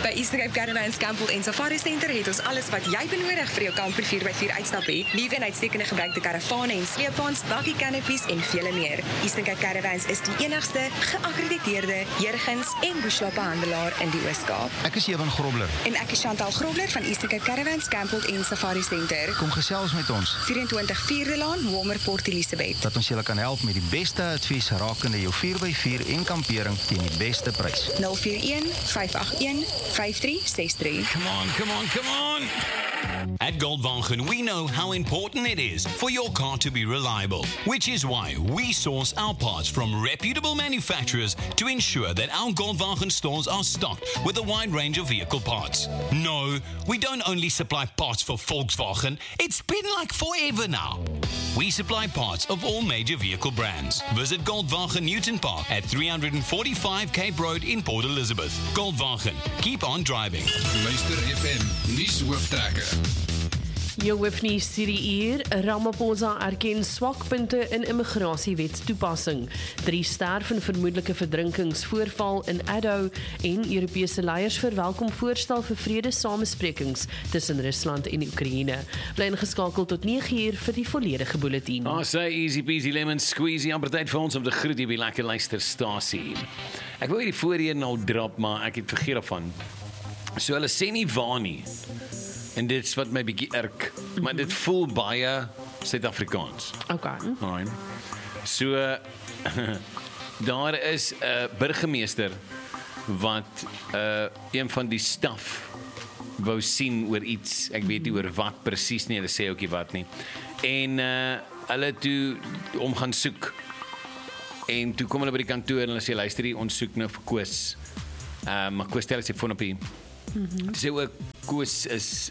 By Eastern Cape Caravans, Campbell en Safari Center het ons alles wat jy benodig vir jou kamper 4x4 uitstap hê. Nuwe en uitstekende gebruikte karavane en sleepwaens, bakkie canopies en vele meer. Eastern Cape Caravans is die enigste geakkrediteerde jurgens en bushwapenhandelaar in die Oos-Kaap. Ek is Ewan Grobler. En ek is Chantal Grobler van Eastern Cape Caravans, Campbell en Safari Center. Kom gesels met ons. 24 Vierde Laan, Walmer, Port Elizabeth. Dat ons julle kan help met die beste advies rakende jou 4x4 en kampering teen die beste prys. 041-581-5363. Come on, come on, come on! At Goldwagen, we know how important it is for your car to be reliable, which is why we source our parts from reputable manufacturers to ensure that our Goldwagen stores are stocked with a wide range of vehicle parts. No, we don't only supply parts for Volkswagen, it's been like forever now. We supply parts of all major vehicle brands. Visit Goldwagen Newton Park at 345 Cape Road in Port Elizabeth. Goldwagen, keep on driving. Luister FM, nuushooftrekker. Jou hoofnuus hierdie uur, Ramaphosa erken swakpunte in immigrasiewetstoepassing. 3 sterf in vermoedelike verdrinkingsvoorval in Addo en Europese leiers verwelkom voorstel vir vredesamesprekings tussen Rusland en Oekraïne. Bly ingeskakel tot 9uur vir die volledige bulletin. Sy easy peasy lemon squeezy, amper tyd vir ons om te groet hier by Lekker Luisterstasie. Ek wou hierdie voorheen nou drop, maar ek het vergeet daarvan. So hulle sê nie waar nie. En dit is wat my bietjie irk, maar dit voel baie Suid-Afrikaans. Okay. Alright. So daar is 'n burgemeester wat een van die staf wou sien oor iets. Ek weet nie oor wat presies nie, hulle sê ookie wat nie. En hulle toe om gaan soek. En toe kom hulle by die kantoor en hulle sê luister hier, ons soek nou vir Koos. Maar Koos stel sy foon op hier. Sê ook Koos is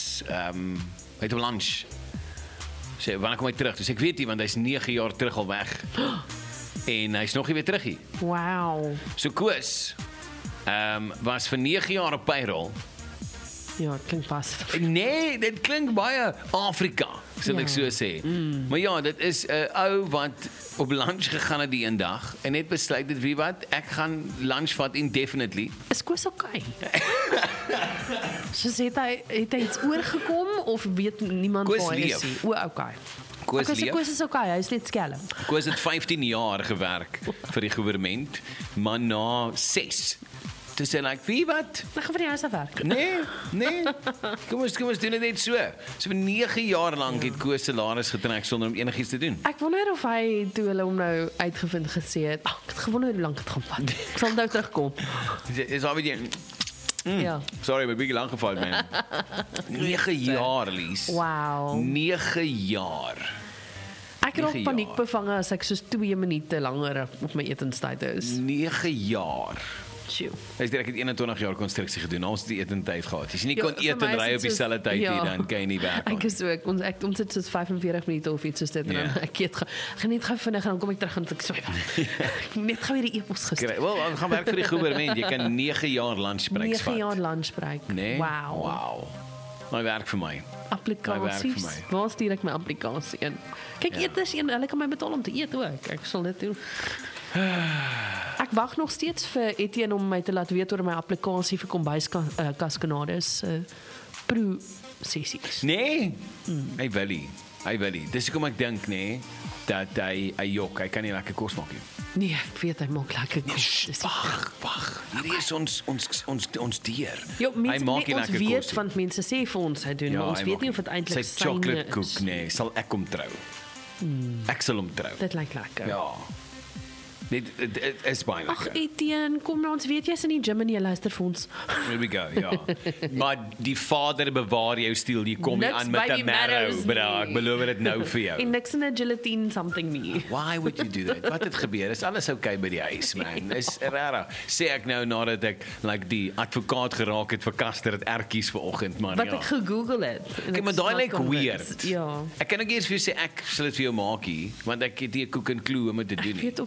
hy het op lunch. Sê, wanneer kom hy terug? Dus ek weet nie, want hy is 9 jaar terug al weg. En hy is nog nie weer terug hier. Wow. So Koos was vir 9 jaar op payroll. Ja, het klink pas. Nee, dit klink baie Afrika, sal ek so sê. Maar ja, dit is 'n ou wat op lunch gegaan het die een dag en net besluit dit wie wat, ek gaan lunch vat indefinitely. Is Koos okay? So het hy iets oorgekom of weet niemand Koos waar hy is? leef. O, okay. Koos leef. Koos is okay, hy is net skelm. Koos het 15 jaar gewerk vir die regering, maar na 6 toe sê like, wie wat? Ek gaan vir die huis af werk. Nee. Kom ons doen dit net so. So vir 9 jaar lank het Koos salaris getrek sonder om enigiets te doen. Ek wonder of hy toe hulle hom nou uitgevind gesê het, ek het gewonder hoe lank het gaan vat. Ek sal nou terugkom. Is al weer Ja. Sorry, my bietjie lank geval, man. 9 jaar, Lies. Wow. 9 jaar. Ek raak paniekbevange as ek soos 2 minute langer op my etenstyd is. 9 jaar. Sjoe. Ek het 21 jaar konstruksie gedoen. Ons het die etentyd gehad. As jy nie Ja, kon vir eet my en is ry dit op dieselfde tyd ja. nie, dan kan jy nie werk. Ek is ook, ons het soos 45 minute of iets soos dit, en Ja. dan ek gaan net gou vinnig en dan kom ek terug en ek sê, ek moet net gou weer die e-pos gestuur. Wel, ons gaan werk vir die regering. Jy kan 9 jaar lunchbreaks vat. 9 jaar lunchbreak. Nee? Wow. Maar werk vir my. Applikasies. vir my. Waar stuur ek my applikasie in? Kyk, eet is een, hulle kan my betaal om te eet ook. Ek sal dit doen. Ek wag nog steeds vir Etienne om my te laat weet oor my applikasie vir kombuiskaskanades pro sessies. Nee, hy wil nie. Dis hoekom ek dink, nee, dat hy jok, hy kan nie lekker kos maak nie. Nee, ek weet hy maak lekker kos. Wag. Hierdie is ons dier. Ja, Hy mense, maak nie ons lekker weet, kos nie. want mense sê vir ons hy doen, maar ons hy weet maak nie of dit eintlik sy chocolate syne koek, is. nee, sal ek hom trou. Ek sal hom trou. Dit lyk lekker. Ja. Dit is baie Ag lekker. Etienne, kom nou, ons weet jy's in die gym en jy luister vir ons. Here we go, ja. Maar die Vader bewaar jou stiel, jy kom nie Niks aan met by 'n die marrow, marrows bra, nie. ek beloof dit nou vir jou. En niks in 'n gelatine something nie. Why would you do that? Wat het gebeur? Is alles okay by die huis, man? Is rara. Sê ek nou nadat ek like die advokaat geraak het vir Kaster het ertjies vanoggend, man. Wat Ja. ek gegoogel het. en Okay, ek maar daai snap lyk convinced. weird. Ja. Ek kan ook eers vir jou sê ek sal dit vir jou maak hier, want ek het die koek en kloe om dit te doen. Ek weet ook nie hoe om dit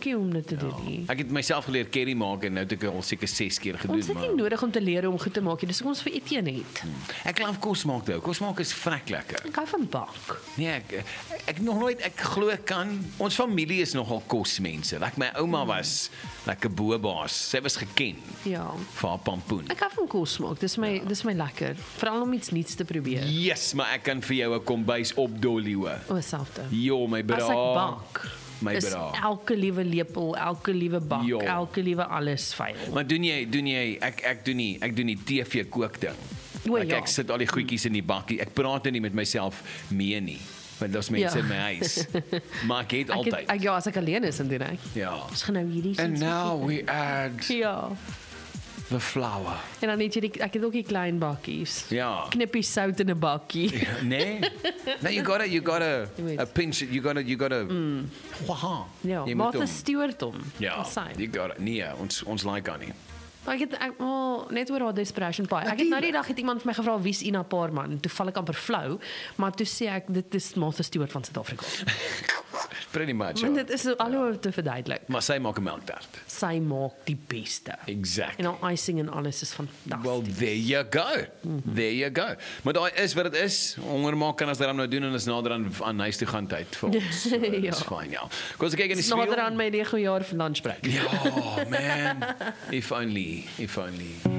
te doen nie. Ek het myself geleer curry maak en nou het ek al seker 6 keer gedoen. Ons het nie nodig om te leer om goed te maak nie, dis hoekom ons vir Etienne het. Ek glo kos maak toe. Kos maak is vrek lekker. Ek hou van bak. Nee, ek nog nooit, ek glo kan. Ons familie is nogal kosmense. Like my ouma was like 'n boebaas. Sy was geken Ja. vir haar pampoen. Ek hou van kos maak. Dis my lekker. Veral om iets nuuts te probeer. Yes, maar ek kan vir jou 'n kombuis opdollie hoor. O, selfde. Jo, my bra. As ek bak, My is bra. elke liewe lepel, elke liewe bak, Jo. elke liewe alles vuil. Maar doen jy ek doen nie TV kook ding. O, Like, ja. ek sit al die goedjies in die bakkie. Ek praat nie met myself mee nie. Want daar's mense Ja. in my huis. Maar ek eet altyd. Ja, as ek alleen is, dan doen ek. Ja. Ons gaan nou hierdie And iets now we add Ja. the flour. En dan het jy ek het ook die klein bakkies. Ja. Knippies sout in 'n bakkie. Nee. No, you gotta Jy weet. a pinch it. You gotta. Waha. Ja, Jy moet Martha hom- Stewart hom. Ja. Dis sy. You gotta. Nee, ons like aan nie. Maar ek net oor haar desperation pie. Ek het nou die dag het iemand vir my gevra wie's Ina Paarman. Toe val ek amper flou, maar toe sê ek dit is Martha Stewart van Suid-Afrika. Pretty much. Want Ja. dit is so alhoewel te verduidelik. Maar sy maak 'n melktart. Sy maak die beste. Exactly. En haar icing en alles is fantasties. Well, there you go. There you go. Maar daai is wat dit is. Honger maak kan as daarom nou doen en is nader aan huis toe gaan tyd vir ons. So, Ja. Dis fyn, ja. Kom ons kyk in die Nader spieël. aan my 9 jaar van lunchbreak. Ja, man. If only.